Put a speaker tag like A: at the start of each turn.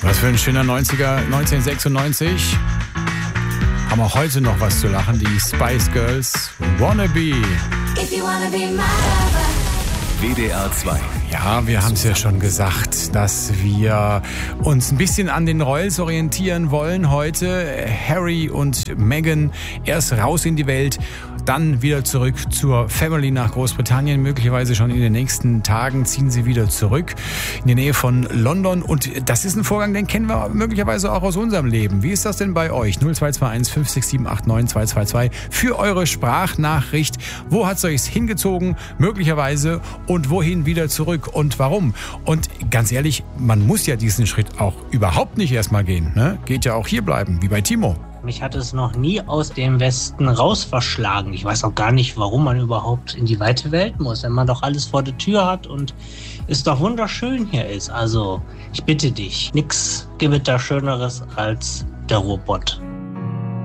A: Was für ein schöner 90er, 1996. Haben auch heute noch was zu lachen, die Spice Girls, Wannabe.
B: If you wanna be my lover.
C: WDR 2.
A: Ja, wir haben es ja schon gesagt, dass wir uns ein bisschen an den Royals orientieren wollen heute. Harry und Meghan erst raus in die Welt, dann wieder zurück zur Family nach Großbritannien. Möglicherweise schon in den nächsten Tagen ziehen sie wieder zurück in die Nähe von London. Und das ist ein Vorgang, den kennen wir möglicherweise auch aus unserem Leben. Wie ist das denn bei euch? 0221 56789 222 für eure Sprachnachricht. Wo hat es euch hingezogen? Möglicherweise. Und wohin wieder zurück? Und warum? Und ganz ehrlich, man muss ja diesen Schritt auch überhaupt nicht erstmal gehen. Ne? Geht ja auch hier bleiben, wie bei Timo.
D: Mich hat es noch nie aus dem Westen raus verschlagen. Ich weiß auch gar nicht, warum man überhaupt in die weite Welt muss, wenn man doch alles vor der Tür hat und es doch wunderschön hier ist. Also, ich bitte dich, nix gibt da Schöneres als der Ruhrpott.